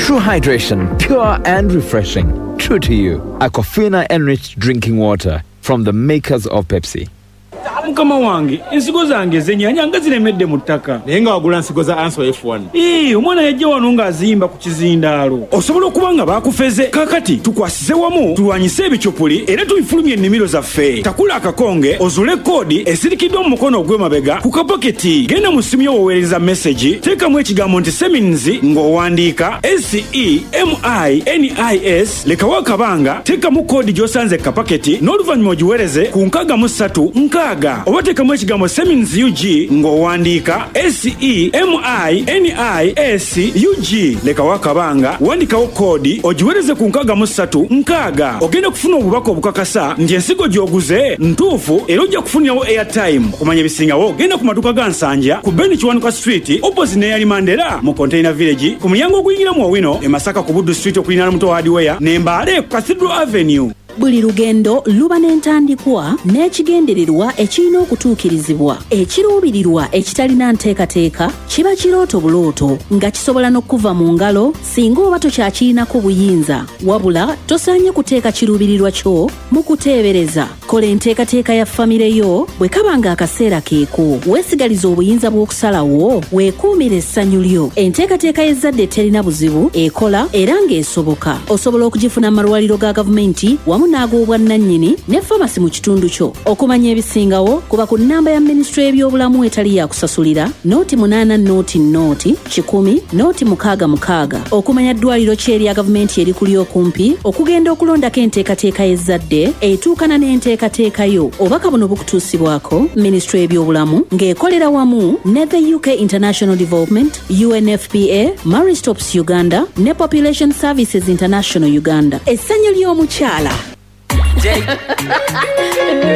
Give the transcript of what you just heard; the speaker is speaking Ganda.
True hydration, pure and refreshing. True to you. Aquafina enriched drinking water from the makers of Pepsi. Mukama wange ensigo zange zenyanya nga ziremedde mu ttaka naye nga wagula nsigo za Answer F1 omwana yajja wano ng'azimba ku kizindaalo osobola okuba nga baakufeze kaakati tukwasize wamu tulwanyise ebicupuli era tubifulumye ennimiro zaffe takula akakonge ozule koodi esirikiddwa mu mukono ogw'emabega ku kapaketi genda mu ssimu yo woweereza mesagi teekamu ekigambo nti Semins ng'owandiika SEMINIS lekawo akabanga teekamu koodi gy'osanze kapaketi n'oluvannyuma ogiweereze ku 63 oba teekamu ekigambo Semins UG ng'owandiika SEMINIS UG lekawo akabanga wandikawo koodi ogiweereze ku 63 ogenda kufuna obubaka obukakasa nti ensigo gy'oguze ntuufu era ojja kufunirawo airtime okumanya ebisingawo genda ku maduuka ga Nsanja ku Ben Kiwanuka Street opposite n'eyali Mandela mu Container Village ku mulyango oguyingira mu Owino e Masaka ku Buddu Street okulinaana Muto Hardware ne Mbale ku Cathedral Avenue. Buli lugendo luba n'entandikwa n'ekigendererwa ekirina okutuukirizibwa ekiruubirirwa ekitalina nteekateeka kiba kirooto bulooto nga kisobola n'okuva mu ngalo singa oba tokyakirinako buyinza wabula tosaanye kuteeka kiruubirirwa kyo mu kuteebereza kola enteekateeka ya famire yo bwe kaba nga akaseera keeko weesigaliza obuyinza bw'okusalawo weekuumira essanyu lyo enteekateeka y'ezzadde terina buzibu ekola era ng'esoboka osobola okugifuna mu malwaliro ga gavumenti wamu n'ag'obwannannyini ne famasi mu kitundu kyo okumanya ebisingawo kuba ku nnamba ya minisitule y'ebyobulamu etali yakusasulira nooti 8 nooti 10 nooti 66 okumanya ddwaliro ki erya gavumenti eri kuli okumpi okugenda okulondako enteekateeka y'ezzadde etuukana n'enteekateeka yo obubaka buno bukutuusibwako minisitule y'ebyobulamu ng'ekolera wamu ne the UK International Development UNFPA Marie Stopes Uganda ne Population Services International Uganda essanyu ly'omukyala